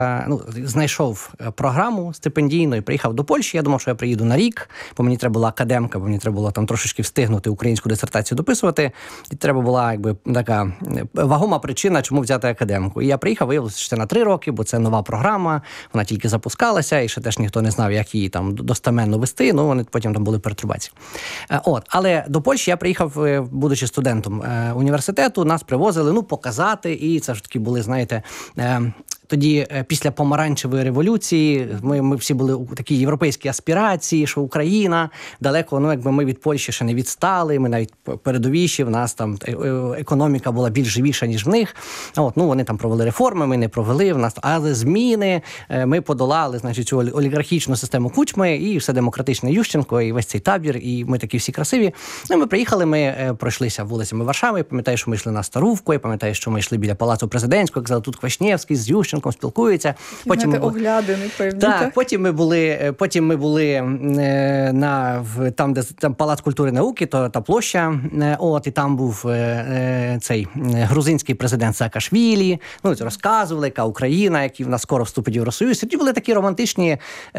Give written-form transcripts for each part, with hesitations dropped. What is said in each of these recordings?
знайшов програму стипендійну і приїхав до Польщі. Я думав, що я приїду на рік, бо мені треба була академка, бо мені треба було там трошечки встигнути українську дисертацію дописувати. І треба була така вагома причина, чому взяти академку. І я приїхав, виявилося, що це на 3 роки, бо це нова програма, вона тільки запускалася, і ще теж ніхто не знав, як її там достеменно вести, вони потім там були пертурбації. Але до Польщі я приїхав, будучи студентом університету, нас привозили, показати, і це ж таки були, знаєте, тоді, після помаранчевої революції, ми всі були у такій європейській аспірації, що Україна далеко, ми від Польщі ще не відстали, ми навіть передовіші, в нас там економіка була більш живіша, ніж в них. Вони там провели реформи, ми не провели, в нас, але зміни, ми подолали, значить, цю олігархічну систему Кучми, і все демократичне Ющенко, і весь цей табір, і ми такі всі красиві. Ми приїхали, ми пройшлися вулицями Варшави, я пам'ятаю, що ми йшли на Старувку, я пам'ятаю, що ми йшли біля Палацу Президентського, казали, тут Квашнєвський з Ющенком спілкуються. Потім оглядини, певні. Так, потім ми були там, де там Палац культури і науки, та площа, і там був цей грузинський президент Саакашвілі, розказували, яка Україна, який в нас скоро вступить в Євросоюз. Тоді були такі романтичні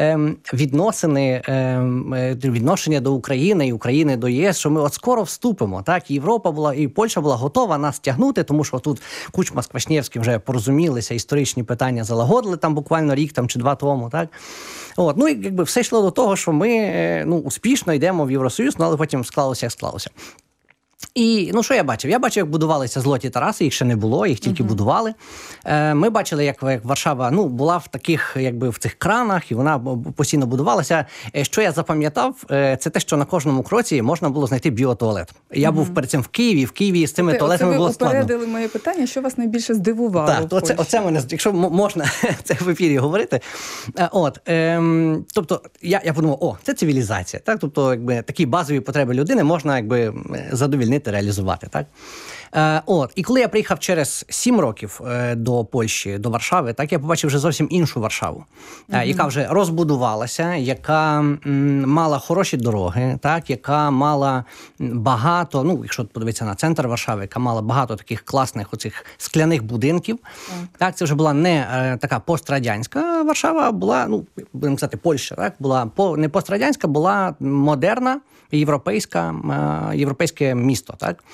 відношення до України і України до ЄС, що ми от скоро вступимо. Так, і Європа була, і Польща була готова нас тягнути, тому що тут Кучма з Квашнєвським вже порозумілися, історичні питання залагодили там буквально рік чи 2 тому, так? І все йшло до того, що ми успішно йдемо в Євросоюз, але потім склалося, як склалося. І, що я бачив? Я бачив, як будувалися золоті тераси, їх ще не було, їх тільки будували. Ми бачили, як Варшава, була в таких, в цих кранах, і вона постійно будувалася. Що я запам'ятав, це те, що на кожному кроці можна було знайти біотуалет. Я був перед цим в Києві з цими туалетами було складно. Ви опередили моє питання, що вас найбільше здивувало в Польщі? Так, оце мене, якщо можна це в ефірі говорити. Тобто, я подумав, це цивілізація. Так? Тобто, такі базові потреби людини можна, задовільнити, реалізувати, так? І коли я приїхав через 7 років до Польщі, до Варшави, так, я побачив вже зовсім іншу Варшаву, яка вже розбудувалася, яка мала хороші дороги, так, яка мала багато, якщо подивитися на центр Варшави, яка мала багато таких класних оцих скляних будинків. Так, це вже була не така пострадянська Варшава, була, будемо казати, Польща, так, була не пострадянська, була модерна, європейське місто, так?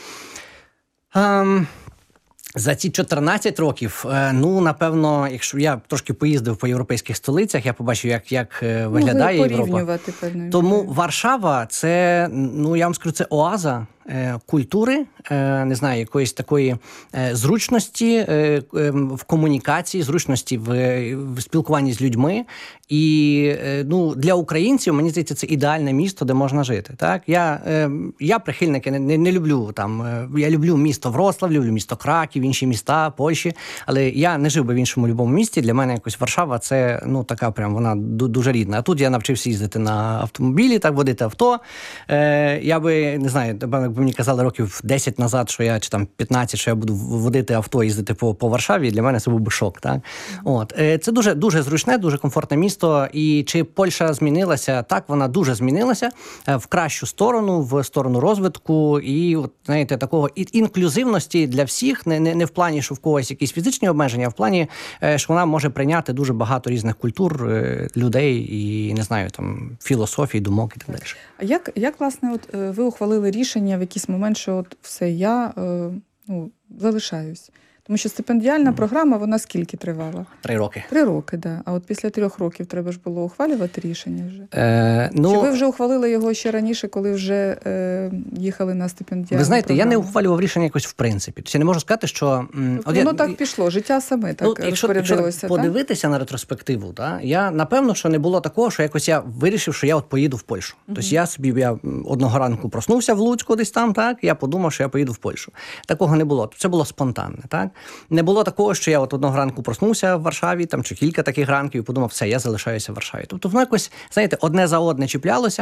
За ці 14 років, напевно, якщо я трошки поїздив по європейських столицях, я побачив, як виглядає Європа. Тому Варшава – це, я вам скажу, це оаза культури, не знаю, якоїсь такої зручності в комунікації, зручності в спілкуванні з людьми. І для українців, мені здається, це ідеальне місто, де можна жити. Так? Я прихильник, не люблю там, я люблю місто Вроцлав, люблю місто Краків, інші міста Польщі, але я не жив би в іншому любому місті. Для мене якось Варшава – це, така прям, вона дуже рідна. А тут я навчився їздити на автомобілі, так, водити авто. Я би, не знаю, якби мені казали років 10 назад, що я, чи там 15, що я буду водити авто, їздити по Варшаві, для мене це був би шок. Так? Це дуже, дуже зручне, дуже комфортне місто. І чи Польща змінилася? Так, вона дуже змінилася в кращу сторону, в сторону розвитку і, знаєте, такого інклюзивності для всіх, не в плані, що в когось якісь фізичні обмеження, а в плані, що вона може прийняти дуже багато різних культур, людей і, не знаю, там, філософій, думок і так далі. А як власне, ви ухвалили рішення в якийсь момент, що все, я залишаюсь? Тому що стипендіальна програма, вона скільки тривала? 3 роки. 3 роки, так. Да. А от після 3 років треба ж було ухвалювати рішення вже? Чи ви вже ухвалили його ще раніше, коли вже їхали на стипендіальну програму? Ви знаєте, я не ухвалював рішення якось в принципі. Тобто я не можу сказати, що... Воно так пішло, життя саме так розпорядилося. Якщо подивитися на ретроспективу, я, напевно, що не було такого, що якось я вирішив, що я поїду в Польщу. Тобто я одного ранку проснувся в Луцьку десь там, так, я подумав, що я поїду в Польщу. Такого не було. Це було спонтанне, так. Не було такого, що я одного ранку проснувся в Варшаві, там, чи кілька таких ранків, і подумав, все, я залишаюся в Варшаві. Тобто воно якось, знаєте, одне за одне чіплялося.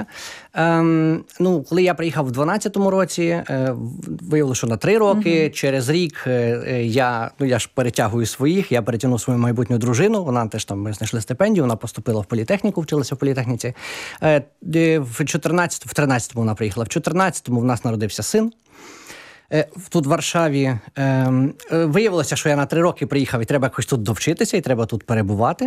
Коли я приїхав в 12-му році, виявилося, що на 3 роки, через рік я ж перетягую своїх, я перетягнув свою майбутню дружину, вона теж там, ми знайшли стипендію, вона поступила в політехніку, вчилася в політехніці. В 13-му вона приїхала, в 14-му в нас народився син. Тут в Варшаві виявилося, що я на 3 роки приїхав, і треба якось тут довчитися, і треба тут перебувати.